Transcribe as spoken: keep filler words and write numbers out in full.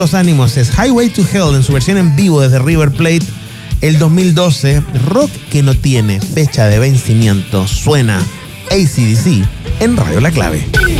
Los ánimos es Highway to Hell en su versión en vivo desde River Plate el dos mil doce. Rock que no tiene fecha de vencimiento. Suena A C D C en Radio La Clave.